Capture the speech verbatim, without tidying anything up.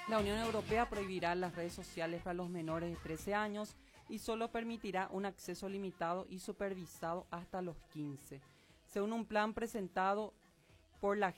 La Unión Europea prohibirá las redes sociales para los menores de trece años y solo permitirá un acceso limitado y supervisado hasta los quince. Según un plan presentado por la